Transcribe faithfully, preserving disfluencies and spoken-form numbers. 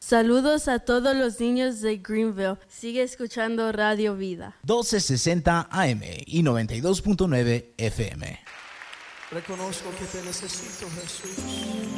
Saludos a todos los niños de Greenville. Sigue escuchando Radio Vida. doce sesenta A M y noventa y dos punto nueve F M. Reconozco que te necesito, Jesús.